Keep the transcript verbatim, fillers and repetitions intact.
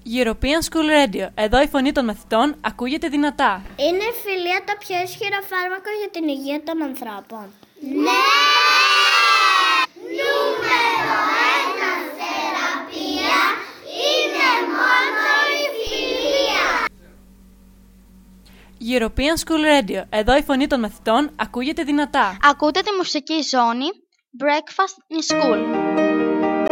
European School Radio. Εδώ η φωνή των μαθητών ακούγεται δυνατά. Είναι η φιλία το πιο ισχυρό φάρμακο για την υγεία των ανθρώπων. Ναι! Νούμερο ένα θεραπεία είναι μόνο η φιλία. European School Radio. Εδώ η φωνή των μαθητών ακούγεται δυνατά. Ακούτε τη μουσική ζώνη Breakfast in School.